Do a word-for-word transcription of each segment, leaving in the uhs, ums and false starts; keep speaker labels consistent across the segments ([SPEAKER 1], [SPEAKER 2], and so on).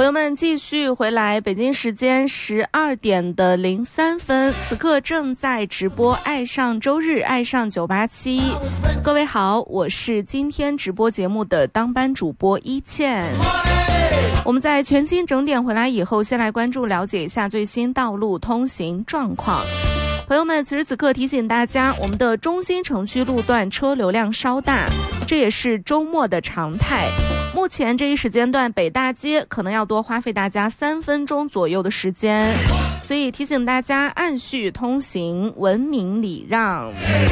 [SPEAKER 1] 朋友们继续回来，北京时间十二点的零三分，此刻正在直播爱上周日爱上九八七。各位好，我是今天直播节目的当班主播一倩。我们在全新整点回来以后，先来关注了解一下最新道路通行状况。朋友们，此时此刻提醒大家，我们的中心城区路段车流量稍大，这也是周末的常态。目前这一时间段，北大街可能要多花费大家三分钟左右的时间，所以提醒大家按序通行，文明礼让。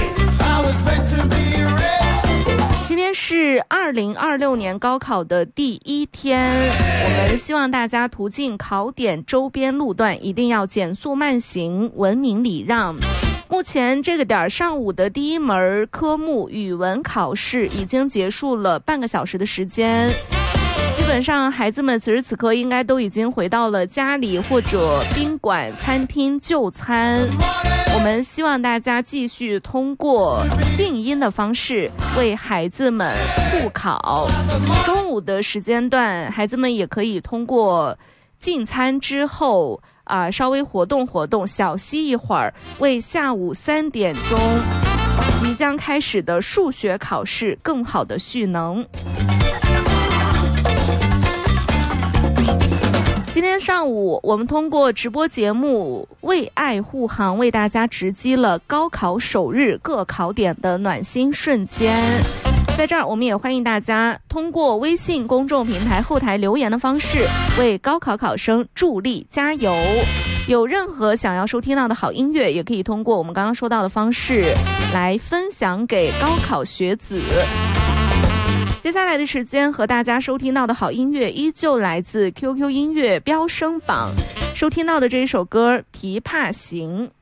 [SPEAKER 1] 今天是二零二六年高考的第一天，我们希望大家途径考点周边路段一定要减速慢行，文明礼让。目前这个点上午的第一门科目语文考试已经结束了半个小时的时间，基本上孩子们此时此刻应该都已经回到了家里或者宾馆、餐厅就餐。我们希望大家继续通过静音的方式为孩子们复考。中午的时间段，孩子们也可以通过进餐之后啊、呃，稍微活动活动，小息一会儿，为下午三点钟即将开始的数学考试更好的蓄能。今天上午，我们通过直播节目为爱护航为大家直击了高考首日各考点的暖心瞬间。在这儿，我们也欢迎大家通过微信公众平台后台留言的方式为高考考生助力加油。有任何想要收听到的好音乐，也可以通过我们刚刚说到的方式来分享给高考学子。接下来的时间和大家收听到的好音乐依旧来自 Q Q 音乐飙升榜，收听到的这一首歌《琵琶行》。